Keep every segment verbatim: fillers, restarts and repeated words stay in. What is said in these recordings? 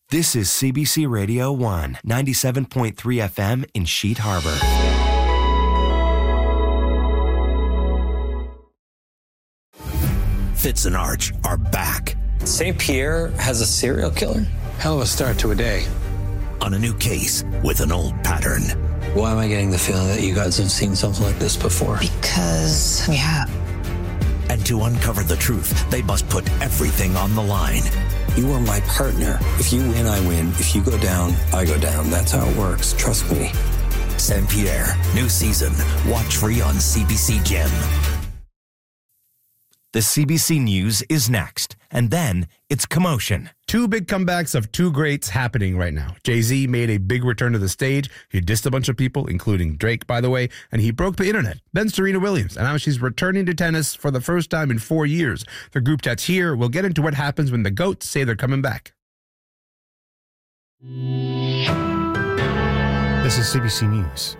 This is C B C Radio one, ninety-seven point three F M in Sheet Harbor. Fitz and Arch are back. Saint Pierre has a serial killer? Hell of a start to a day. On a new case with an old pattern. Why am I getting the feeling that you guys have seen something like this before? Because we have. And to uncover the truth, they must put everything on the line. You are my partner. If you win, I win. If you go down, I go down. That's how it works. Trust me. Saint Pierre, new season. Watch free on C B C Gem. The C B C News is next, and then it's commotion. Two big comebacks of two greats happening right now. Jay-Z made a big return to the stage. He dissed a bunch of people, including Drake, by the way, and he broke the internet. Then Serena Williams, and now she's returning to tennis for the first time in four years. The group chat's here. We'll get into what happens when the GOATs say they're coming back. This is C B C News.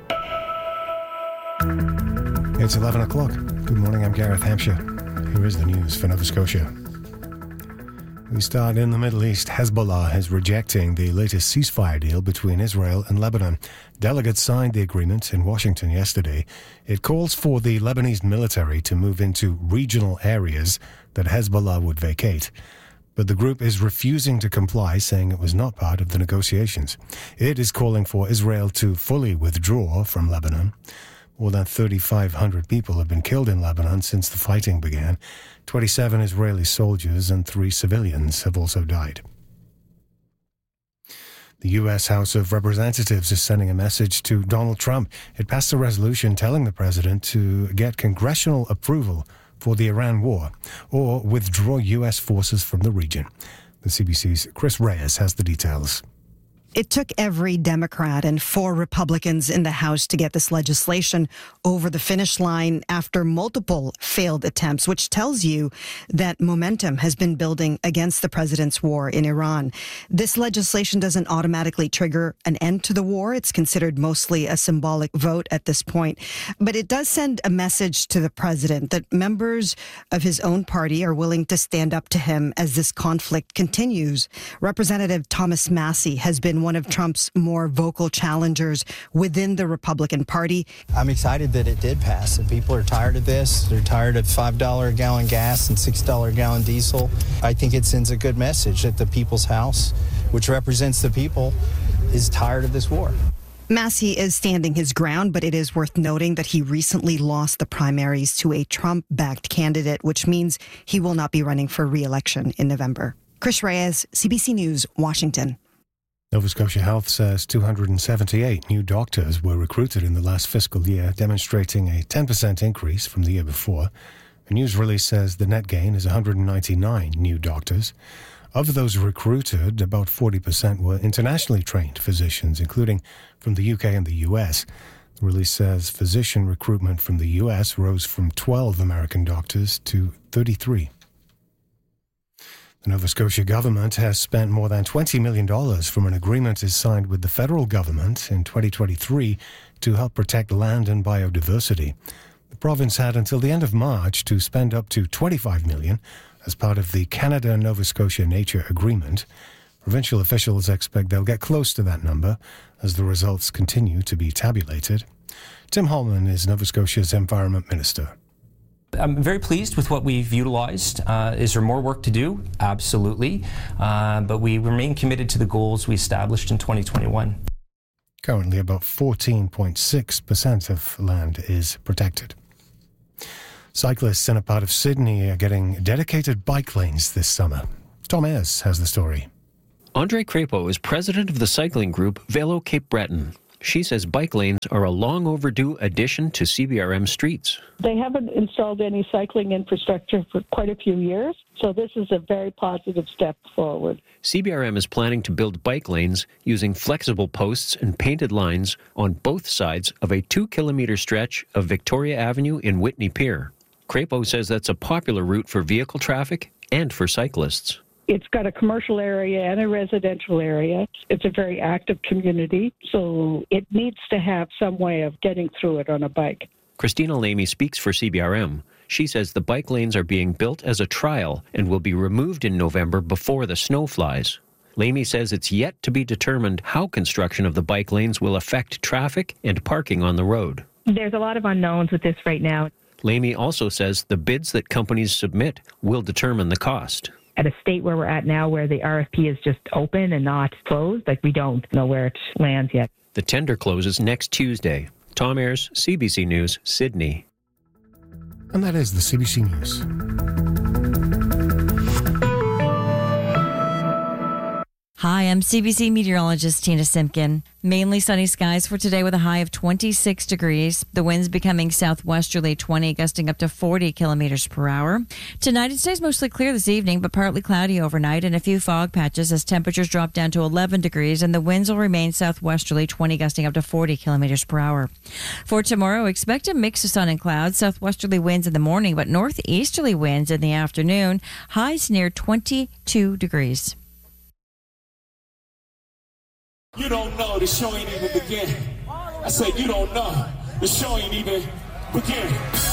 It's eleven o'clock. Good morning, I'm Gareth Hampshire. Here is the news for Nova Scotia. We start in the Middle East. Hezbollah is rejecting the latest ceasefire deal between Israel and Lebanon. Delegates signed the agreement in Washington yesterday. It calls for the Lebanese military to move into regional areas that Hezbollah would vacate. But the group is refusing to comply, saying it was not part of the negotiations. It is calling for Israel to fully withdraw from Lebanon. More than thirty-five hundred people have been killed in Lebanon since the fighting began. twenty-seven Israeli soldiers and three civilians have also died. The U S House of Representatives is sending a message to Donald Trump. It passed a resolution telling the president to get congressional approval for the Iran war or withdraw U S forces from the region. The C B C's Chris Reyes has the details. It took every Democrat and four Republicans in the House to get this legislation over the finish line after multiple failed attempts, which tells you that momentum has been building against the president's war in Iran. This legislation doesn't automatically trigger an end to the war. It's considered mostly a symbolic vote at this point. But it does send a message to the president that members of his own party are willing to stand up to him as this conflict continues. Representative Thomas Massie has been one of Trump's more vocal challengers within the Republican Party. I'm excited that it did pass, and people are tired of this. They're tired of five dollars a gallon gas and six dollars a gallon diesel. I think it sends a good message that the People's House, which represents the people, is tired of this war. Massie is standing his ground, but it is worth noting that he recently lost the primaries to a Trump-backed candidate, which means he will not be running for re-election in November. Chris Reyes, C B C News, Washington. Nova Scotia Health says two hundred seventy-eight new doctors were recruited in the last fiscal year, demonstrating a ten percent increase from the year before. A news release says the net gain is one hundred ninety-nine new doctors. Of those recruited, about forty percent were internationally trained physicians, including from the U K and the U S. The release says physician recruitment from the U S rose from twelve American doctors to thirty-three. The Nova Scotia government has spent more than twenty million dollars from an agreement is signed with the federal government in twenty twenty-three to help protect land and biodiversity. The province had until the end of March to spend up to twenty-five million dollars as part of the Canada-Nova Scotia Nature Agreement. Provincial officials expect they'll get close to that number as the results continue to be tabulated. Tim Holman is Nova Scotia's Environment Minister. I'm very pleased with what we've utilized. Uh, is there more work to do? Absolutely. Uh, but we remain committed to the goals we established in twenty twenty-one. Currently, about fourteen point six percent of land is protected. Cyclists in a part of Sydney are getting dedicated bike lanes this summer. Tom Ayres has the story. Andre Crapo is president of the cycling group Velo Cape Breton. She says bike lanes are a long overdue addition to C B R M streets. They haven't installed any cycling infrastructure for quite a few years, so this is a very positive step forward. C B R M is planning to build bike lanes using flexible posts and painted lines on both sides of a two-kilometre stretch of Victoria Avenue in Whitney Pier. Crapo says that's a popular route for vehicle traffic and for cyclists. It's got a commercial area and a residential area. It's a very active community, so it needs to have some way of getting through it on a bike. Christina Lamy speaks for C B R M. She says the bike lanes are being built as a trial and will be removed in November before the snow flies. Lamy says it's yet to be determined how construction of the bike lanes will affect traffic and parking on the road. There's a lot of unknowns with this right now. Lamy also says the bids that companies submit will determine the cost. At a state where we're at now, where the R F P is just open and not closed, like we don't know where it lands yet. The tender closes next Tuesday. Tom Ayers, C B C News, Sydney. And that is the C B C News. Hi, I'm C B C meteorologist Tina Simpkin. Mainly sunny skies for today with a high of twenty-six degrees. The winds becoming southwesterly twenty, gusting up to forty kilometers per hour. Tonight it stays mostly clear this evening, but partly cloudy overnight and a few fog patches as temperatures drop down to eleven degrees, and the winds will remain southwesterly twenty, gusting up to forty kilometers per hour. For tomorrow, expect a mix of sun and clouds, southwesterly winds in the morning, but northeasterly winds in the afternoon. Highs near twenty-two degrees. You don't know, the show ain't even begin. I said you don't know, the show ain't even begin.